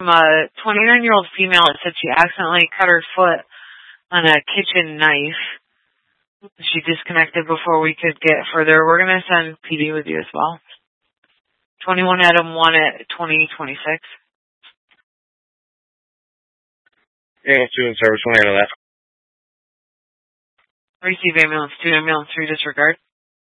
A 29-year-old female that said she accidentally cut her foot on a kitchen knife. She disconnected before we could get further. We're going to send PD with you as well. 21 Adam 1 at 2026. Ambulance 2 in service, 1 handle that. Receive ambulance 2, ambulance 3 disregard.